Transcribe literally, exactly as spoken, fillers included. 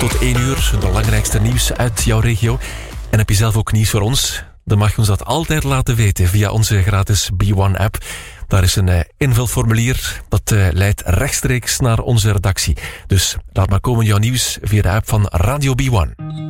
tot één uur. Het belangrijkste nieuws uit jouw regio. En heb je zelf ook nieuws voor ons? Dan mag je ons dat altijd laten weten via onze gratis B one app. Daar is een uh, invulformulier dat uh, leidt rechtstreeks naar onze redactie. Dus laat maar komen jouw nieuws via de app van Radio B one.